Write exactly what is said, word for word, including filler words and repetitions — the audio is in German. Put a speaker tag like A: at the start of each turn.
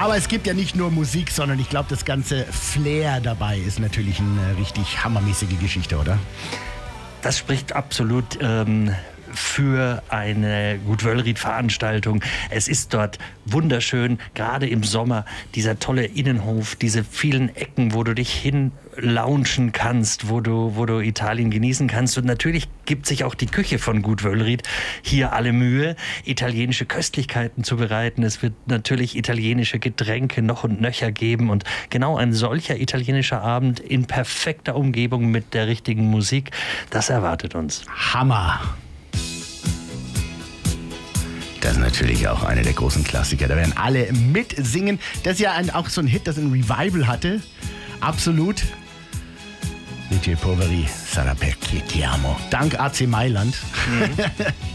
A: Aber es gibt ja nicht nur Musik, sondern ich glaube, das ganze Flair dabei ist natürlich eine richtig hammermäßige Geschichte, oder?
B: Das spricht absolut ähm, für eine Gut-Wöllried-Veranstaltung. Es ist dort wunderschön, gerade im Sommer, dieser tolle Innenhof, diese vielen Ecken, wo du dich hin launchen kannst, wo du, wo du Italien genießen kannst. Und natürlich gibt sich auch die Küche von Gut-Wöllried hier alle Mühe, italienische Köstlichkeiten zu bereiten. Es wird natürlich italienische Getränke noch und nöcher geben. Und genau ein solcher italienischer Abend in perfekter Umgebung mit der richtigen Musik, das erwartet uns.
A: Hammer! Das ist natürlich auch einer der großen Klassiker. Da werden alle mitsingen. Das ist ja ein, auch so ein Hit, das ein Revival hatte. Absolut. Luigi Poveri, Sarà perché ti amo. Dank A C Mailand. Mhm.